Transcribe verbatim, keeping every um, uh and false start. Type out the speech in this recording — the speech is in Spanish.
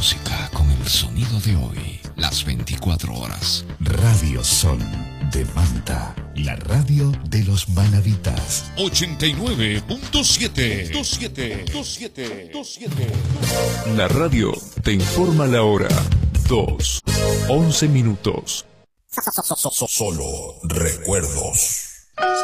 música con el sonido de hoy, las veinticuatro horas. Radio Sol de Manta, la radio de los manavitas. ochenta y nueve punto siete. La radio te informa la hora. dos, once minutos. Solo recuerdos.